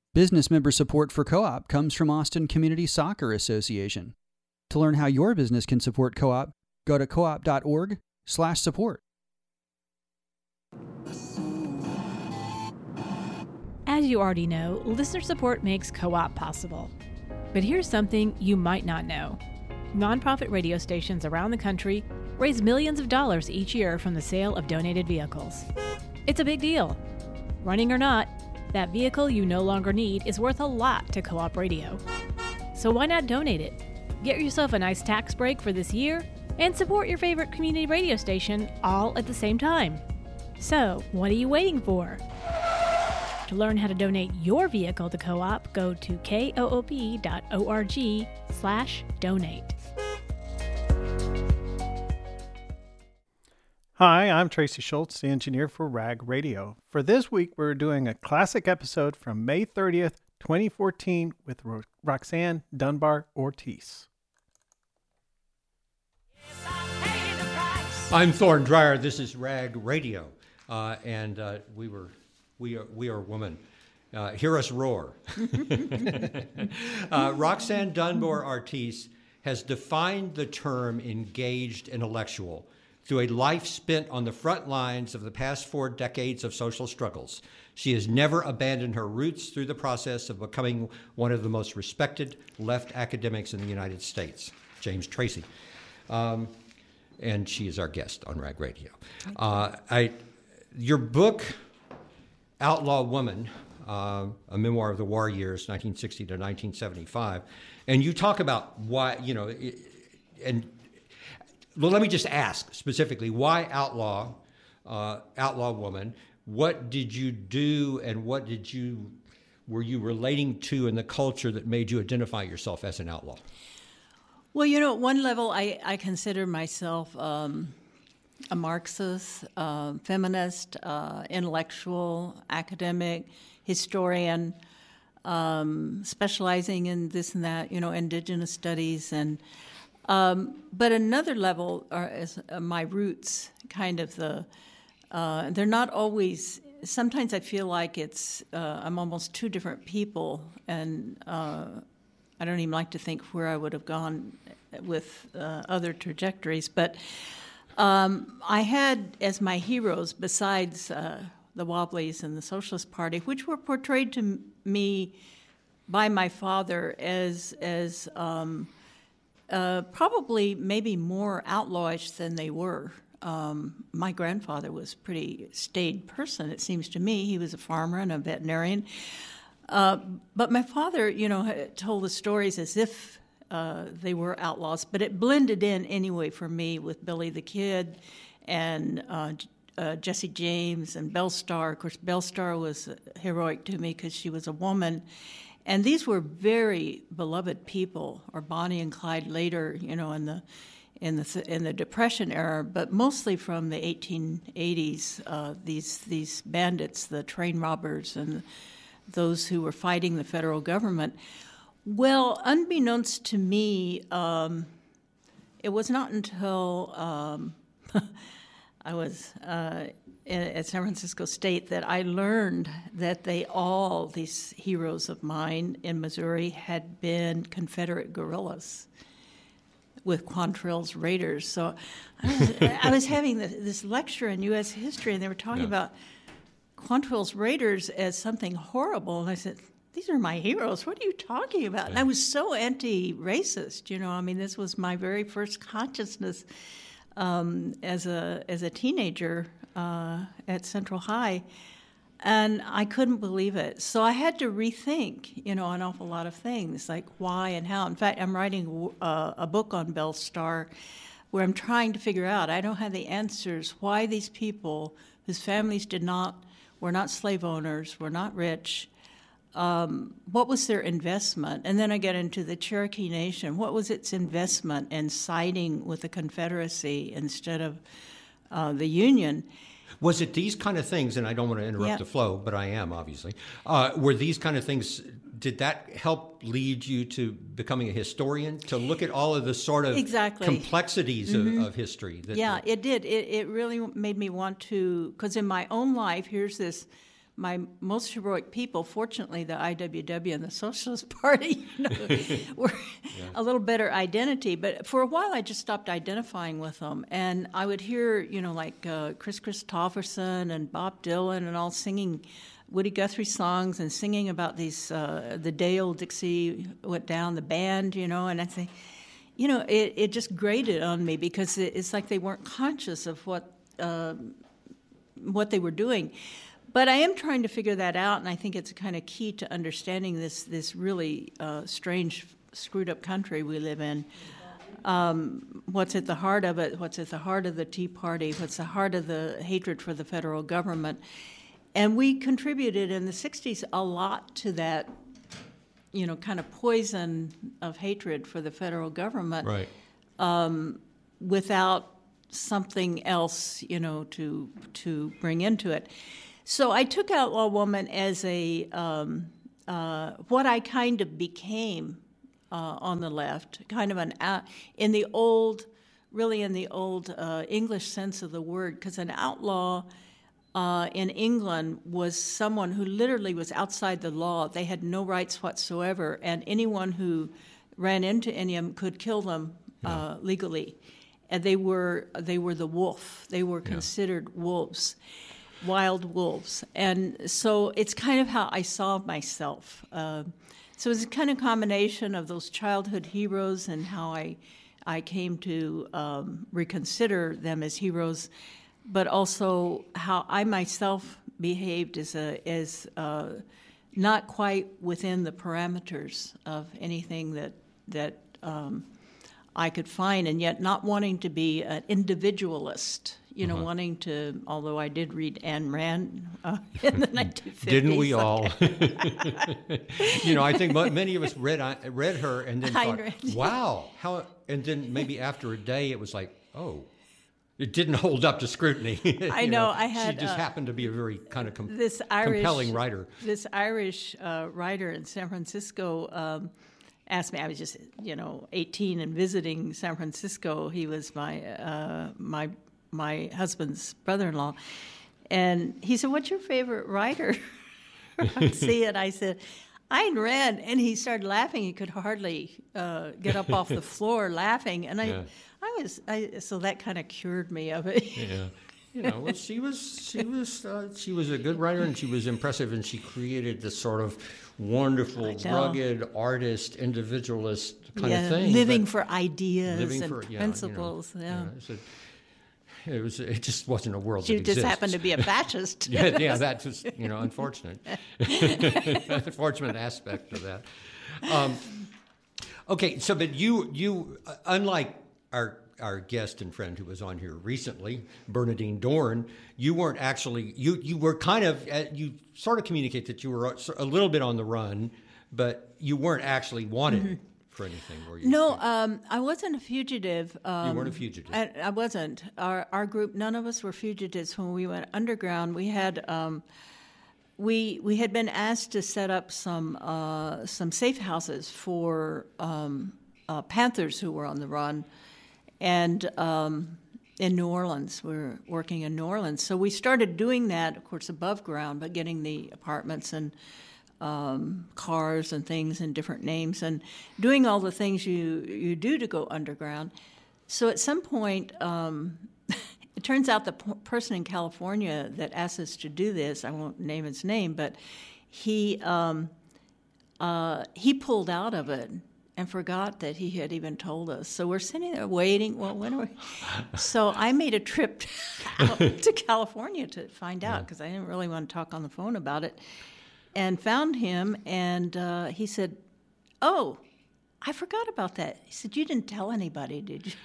Business member support for Co-op comes from Austin Community Soccer Association. To learn how your business can support Co-op, go to coop.org/support. As you already know, listener support makes Co-op possible. But here's something you might not know. Nonprofit radio stations around the country raise millions of dollars each year from the sale of donated vehicles. It's a big deal. Running or not, that vehicle you no longer need is worth a lot to Co-op Radio. So why not donate it? Get yourself a nice tax break for this year and support your favorite community radio station all at the same time. So, what are you waiting for? To learn how to donate your vehicle to Co-op, go to koop.org/donate. Hi, I'm Tracy Schultz, the engineer for RAG Radio. For this week, we're doing a classic episode from May 30th, 2014 with Roxanne Dunbar Ortiz. I'm Thorne Dreyer. This is RAG Radio, and we are women. Hear us roar. Roxanne Dunbar Ortiz has defined the term engaged intellectual through a life spent on the front lines of the past 4 decades of social struggles. She has never abandoned her roots through the process of becoming one of the most respected left academics in the United States, James Tracy. And she is our guest on RAG Radio. Your book, Outlaw Woman, a memoir of the war years, 1960 to 1975, and you talk about why, well, let me just ask specifically, why Outlaw Woman? What did you do, and what were you relating to in the culture that made you identify yourself as an outlaw? Well, at one level, I consider myself a Marxist, feminist, intellectual, academic, historian, specializing in this and that, indigenous studies. But another level is my roots, kind of they're not always, sometimes I feel like I'm almost two different people, and I don't even like to think where I would have gone with other trajectories. But I had as my heroes, besides the Wobblies and the Socialist Party, which were portrayed to me by my father as probably maybe more outlawish than they were. My grandfather was a pretty staid person, it seems to me. He was a farmer and a veterinarian. But my father, told the stories as if they were outlaws, but it blended in anyway for me with Billy the Kid and Jesse James and Belle Starr. Of course, Belle Starr was heroic to me because she was a woman. And these were very beloved people, or Bonnie and Clyde later, in the Depression era, but mostly from the 1880s. These bandits, the train robbers, and those who were fighting the federal government. Well, unbeknownst to me, it was not until I was at San Francisco State that I learned that these heroes of mine in Missouri had been Confederate guerrillas with Quantrill's Raiders. So I was having this lecture in U.S. history, and they were talking about Quantrill's Raiders as something horrible. And I said, these are my heroes. What are you talking about? And I was so anti-racist, this was my very first consciousness as a teenager at Central High, and I couldn't believe it. So I had to rethink, an awful lot of things, like why and how. In fact, I'm writing a book on Belle Starr where I'm trying to figure out, I don't have the answers, why these people whose families were not slave owners, were not rich, what was their investment? And then I get into the Cherokee Nation. What was its investment in siding with the Confederacy instead of the Union? Was it these kind of things, and I don't want to interrupt the flow, but I am, obviously, were these kind of things, did that help lead you to becoming a historian, to look at all of the sort of complexities of history? It did. It really made me want to, because in my own life, here's this my most heroic people, fortunately, the IWW and the Socialist Party, were a little better identity. But for a while, I just stopped identifying with them. And I would hear, like Chris Christopherson and Bob Dylan and all singing Woody Guthrie songs and singing about these, the day old Dixie went down, the band, and I'd say, it just grated on me because it's like they weren't conscious of what they were doing. But I am trying to figure that out, and I think it's kind of key to understanding this really strange, screwed-up country we live in. What's at the heart of it, what's at the heart of the Tea Party, what's the heart of the hatred for the federal government. And we contributed in the 60s a lot to that, kind of poison of hatred for the federal government. Right. Without something else, to bring into it. So I took Outlaw Woman as a what I kind of became on the left, kind of in the old English sense of the word, because an outlaw in England was someone who literally was outside the law. They had no rights whatsoever, and anyone who ran into any of them could kill them legally. And they were the wolf. They were considered wolves, wild wolves. And so it's kind of how I saw myself. So it's a kind of combination of those childhood heroes and how I came to reconsider them as heroes, but also how I myself behaved as not quite within the parameters of anything that I could find, and yet not wanting to be an individualist, wanting to, although I did read Ayn Rand in the 1950s. Didn't we all? I think many of us read her and then thought, wow, how, and then maybe after a day it was like, oh, it didn't hold up to scrutiny. I know. She just happened to be a very kind of compelling writer. This Irish writer in San Francisco asked me. I was just 18 and visiting San Francisco. He was my husband's brother-in-law, and he said, "What's your favorite writer?" See it. I said, Ayn Rand, and he started laughing. He could hardly get up off the floor laughing, and so that kind of cured me of it. Yeah. Well, she was a good writer, and she was impressive, and she created this sort of wonderful, rugged artist, individualist kind of thing. Living for ideas and principles. It just wasn't a world she that exists. She just happened to be a fascist. yeah, that's just unfortunate. Unfortunate aspect of that. Okay, so but you unlike our guest and friend who was on here recently, Bernadine Dohrn, you weren't actually you were kind of you sort of communicate that you were a little bit on the run, but you weren't actually wanted for anything, were you? No, I wasn't a fugitive. You weren't a fugitive. I wasn't. Our group, none of us were fugitives when we went underground. We had we had been asked to set up some safe houses for Panthers who were on the run. And in New Orleans, we're working in New Orleans. So we started doing that, of course, above ground, but getting the apartments and cars and things and different names and doing all the things you do to go underground. So at some point, it turns out the person in California that asked us to do this, I won't name his name, but he pulled out of it and forgot that he had even told us. So we're sitting there waiting. Well, when are we? So I made a trip out to California to find out because I didn't really want to talk on the phone about it, and found him. And he said, "Oh, I forgot about that." He said, "You didn't tell anybody, did you?"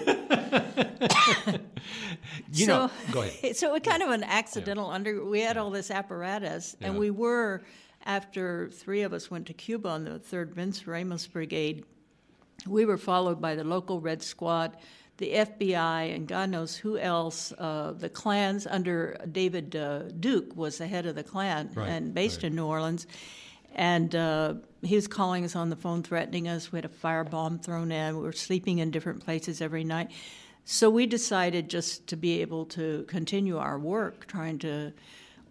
Go ahead. So it kind of an accidental we had all this apparatus, and we were. After three of us went to Cuba on the 3rd Vince Ramos Brigade, we were followed by the local Red Squad, the FBI, and God knows who else. The clans under David Duke was the head of the Klan and based in New Orleans. And he was calling us on the phone, threatening us. We had a firebomb thrown in. We were sleeping in different places every night. So we decided just to be able to continue our work, trying to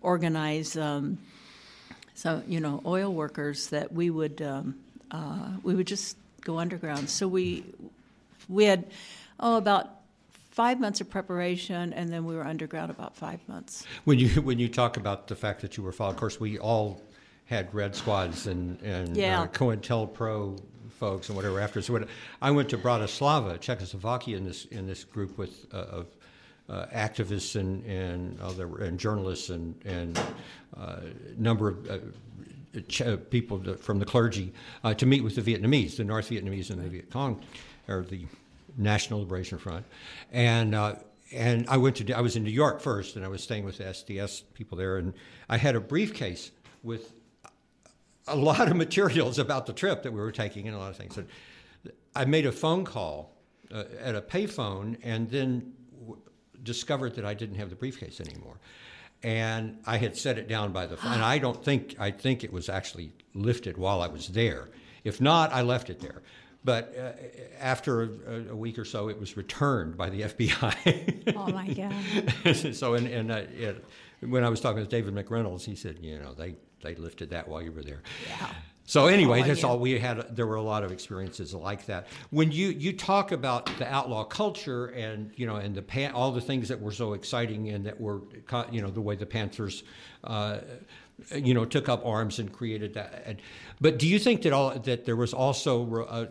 organize some, oil workers that we would just go underground. So we had about 5 months of preparation, and then we were underground about 5 months. When you talk about the fact that you were followed, of course, we all had Red Squads and COINTELPRO folks and whatever after. So I went to Bratislava, Czechoslovakia, in this group with of activists and journalists and number of people from the clergy to meet with the Vietnamese, the North Vietnamese and the Viet Cong, or the National Liberation Front, and I was in New York first, and I was staying with the SDS people there, and I had a briefcase with a lot of materials about the trip that we were taking and a lot of things. And I made a phone call at a payphone, and then discovered that I didn't have the briefcase anymore, and I had set it down by the phone. And I think it was actually lifted while I was there. If not, I left it there. But after a week or so, it was returned by the FBI. Oh my God! So, when I was talking with David McReynolds, he said, they lifted that while you were there. Yeah. So anyway, that's all we had. There were a lot of experiences like that. When you talk about the outlaw culture and and all the things that were so exciting and that were the way the Panthers took up arms and created that. But do you think that there was also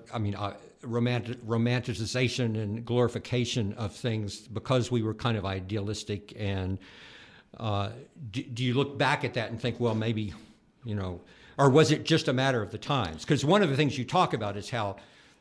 romanticization and glorification of things because we were kind of idealistic? And do you look back at that and think, well, maybe or was it just a matter of the times? Because one of the things you talk about is how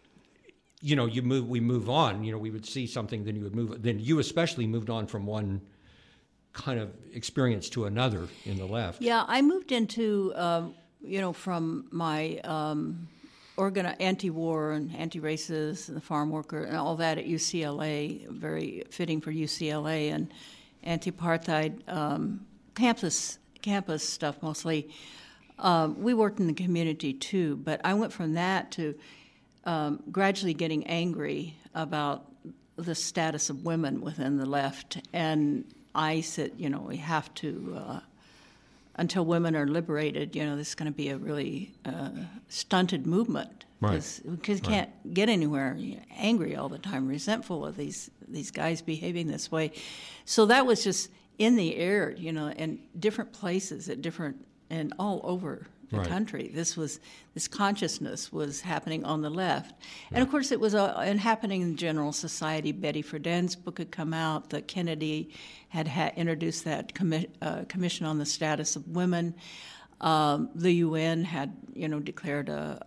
we move on. We would see something, then you would move. Then you especially moved on from one kind of experience to another in the left. Yeah, I moved into from my anti-war and anti-racist and the farm worker and all that at UCLA, very fitting for UCLA, and anti-apartheid campus stuff mostly. We worked in the community too, but I went from that to gradually getting angry about the status of women within the left. And I said, we have to, until women are liberated, this is going to be a really stunted movement. Because you can't get anywhere. You're angry all the time, resentful of these guys behaving this way. So that was just in the air, in different places and all over the country. This consciousness was happening on the left. Yeah. And of course it was happening in general society. Betty Friedan's book had come out, that Kennedy had introduced that Commission on the Status of Women. The UN had, declared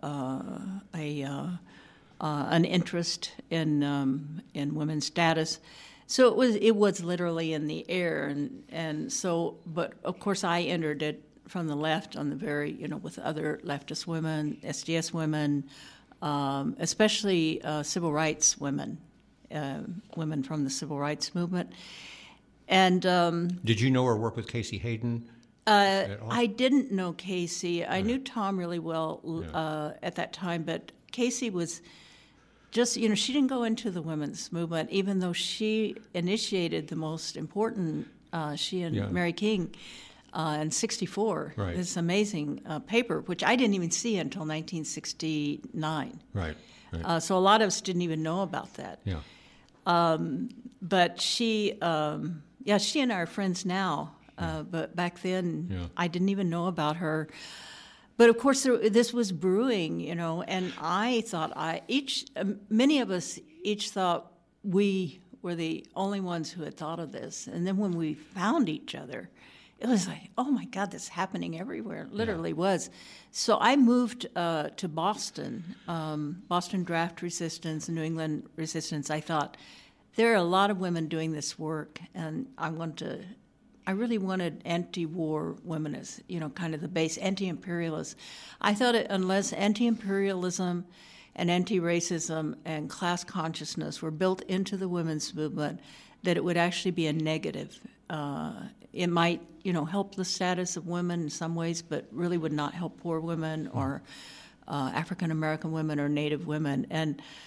an interest in women's status. So it was literally in the air, and so. But of course, I entered it from the left on the very, with other leftist women, SDS women, especially civil rights women, women from the civil rights movement. And did you know or work with Casey Hayden? I didn't know Casey. I knew Tom really well at that time, but Casey was just, she didn't go into the women's movement, even though she initiated the most important, she and Mary King, in 1964, this amazing paper, which I didn't even see until 1969. Right. So a lot of us didn't even know about that. Yeah. But she and I are friends now. But back then, I didn't even know about her. But of course, this was brewing, and I thought many of us each thought we were the only ones who had thought of this. And then when we found each other, it was like, oh my God, this is happening everywhere. It literally was. So I moved to Boston, Boston Draft Resistance, New England Resistance. I thought, there are a lot of women doing this work, and I really wanted anti-war women as, kind of the base, anti-imperialist. I thought unless anti-imperialism and anti-racism and class consciousness were built into the women's movement, that it would actually be a negative. It might, help the status of women in some ways, but really would not help poor women or African-American women or Native women. And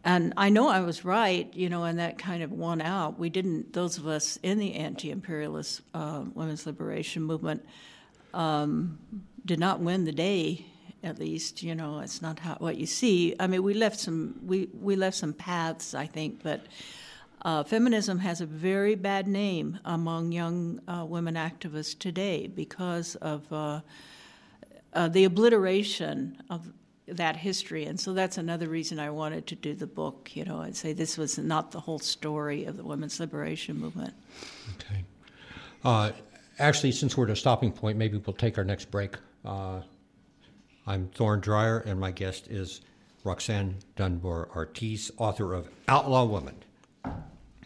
And I know I was right, and that kind of won out. We didn't, those of us in the anti-imperialist women's liberation movement did not win the day, at least. It's not what you see. I mean, we left some paths, I think, but feminism has a very bad name among young women activists today because of the obliteration of that history. And so that's another reason I wanted to do the book. I'd say this was not the whole story of the women's liberation movement. Okay. Actually, since we're at a stopping point, maybe we'll take our next break. I'm Thorne Dreyer, and my guest is Roxanne Dunbar Ortiz, author of Outlaw Woman.